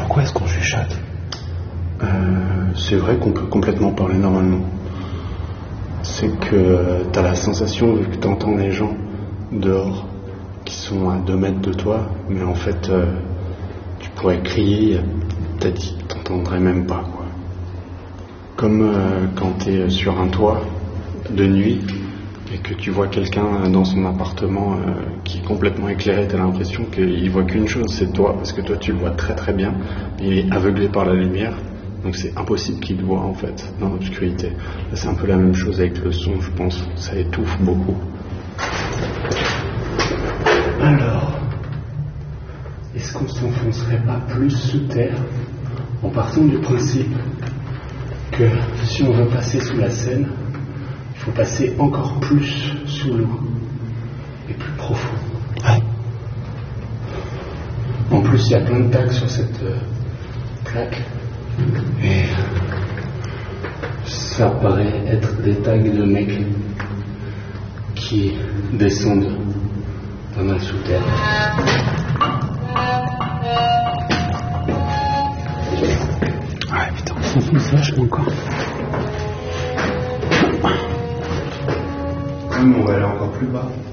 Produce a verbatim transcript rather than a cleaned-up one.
Pourquoi est-ce qu'on chuchote? euh, C'est vrai qu'on peut complètement parler normalement. C'est que euh, t'as la sensation, vu que t'entends les gens dehors qui sont à deux mètres de toi, mais en fait euh, tu pourrais crier, peut-être qu'ils t'entendraient même pas, quoi. Comme euh, quand t'es sur un toit de nuit et que tu vois quelqu'un dans son appartement euh, qui est complètement éclairé, t'as l'impression qu'il voit qu'une chose, c'est toi, parce que toi tu le vois très très bien, il est aveuglé par la lumière, donc c'est impossible qu'il te voit en fait dans l'obscurité. Là c'est un peu la même chose avec le son, je pense, ça étouffe beaucoup. Alors, est-ce qu'on s'enfoncerait pas plus sous terre en partant du principe que si on veut passer sous la Seine, il faut passer encore plus sous l'eau et plus profond. Ouais. En plus, il y a plein de tags sur cette euh, plaque et ça paraît être des tags de mecs qui descendent pas mal sous terre. Ouais, putain, on s'enfonce vachement encore. Hum, on va aller encore plus bas.